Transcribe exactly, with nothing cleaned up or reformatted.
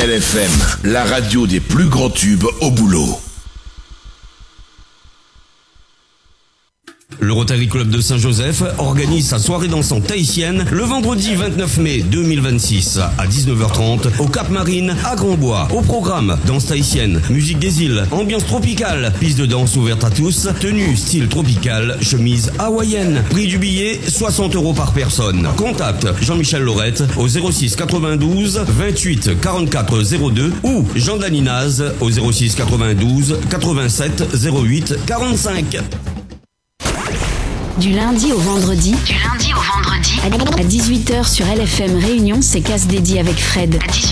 L F M, la radio des plus grands tubes au boulot. Le Rotary Club de Saint-Joseph organise sa soirée dansante tahitienne le vendredi vingt-neuf mai deux mille vingt-six à dix-neuf heures trente au Cap Marine à Grandbois. Au programme, danse tahitienne, musique des îles, ambiance tropicale, piste de danse ouverte à tous, tenue style tropical, chemise hawaïenne. Prix du billet, soixante euros par personne. Contact Jean-Michel Laurette au zéro six quatre-vingt-douze vingt-huit quarante-quatre zéro deux ou Jean Daninaz au zéro six quatre-vingt-douze quatre-vingt-sept zéro huit quarante-cinq. Du lundi au vendredi, du lundi au vendredi, à dix-huit heures sur L F M Réunion, c'est Casse dédié avec Fred. À dix-huit